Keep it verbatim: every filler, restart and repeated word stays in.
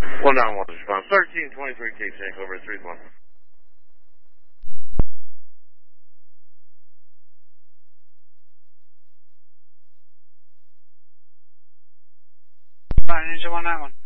one nine one response. thirteen twenty-three Cape Shank over at three one. Fire Ninja one nine one.